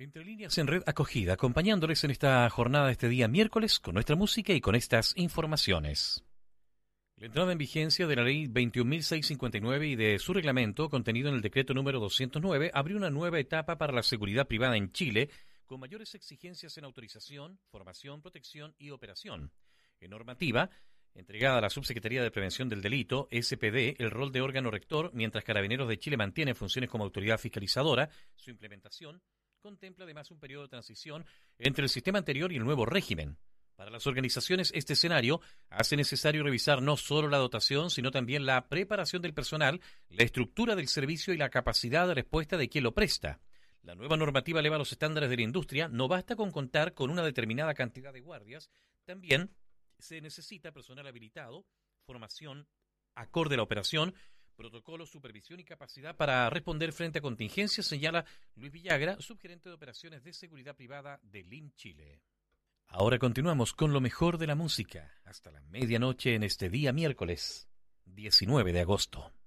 Entre líneas en red acogida, acompañándoles en esta jornada de este día miércoles con nuestra música y con estas informaciones. La entrada en vigencia de la Ley 21.659 y de su reglamento, contenido en el decreto número 209, abrió una nueva etapa para la seguridad privada en Chile, con mayores exigencias en autorización, formación, protección y operación. En normativa, entregada a la Subsecretaría de Prevención del Delito, SPD, el rol de órgano rector, mientras Carabineros de Chile mantiene funciones como autoridad fiscalizadora, su implementación contempla además un periodo de transición entre el sistema anterior y el nuevo régimen. Para las organizaciones, este escenario hace necesario revisar no solo la dotación, sino también la preparación del personal, la estructura del servicio y la capacidad de respuesta de quien lo presta. La nueva normativa eleva los estándares de la industria, no basta con contar con una determinada cantidad de guardias, también se necesita personal habilitado, formación acorde a la operación, protocolo, supervisión y capacidad para responder frente a contingencias, señala Luis Villagra, subgerente de operaciones de seguridad privada de LIM Chile. Ahora continuamos con lo mejor de la música, hasta la medianoche en este día miércoles 19 de agosto.